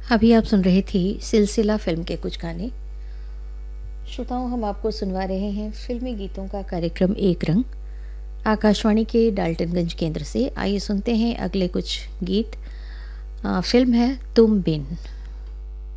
अभी आप सुन रहे थे सिलसिला फ़िल्म के कुछ गाने। श्रोताओं, हम आपको सुनवा रहे हैं फ़िल्मी गीतों का कार्यक्रम एक रंग, आकाशवाणी के डाल्टनगंज केंद्र से। आइए सुनते हैं अगले कुछ गीत। फ़िल्म है तुम बिन।